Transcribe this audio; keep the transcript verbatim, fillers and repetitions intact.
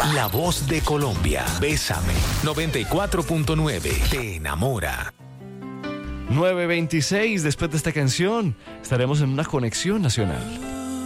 La voz de Colombia. Bésame. noventa y cuatro punto nueve. Te enamora. nueve veintiséis, después de esta canción, estaremos en una conexión nacional.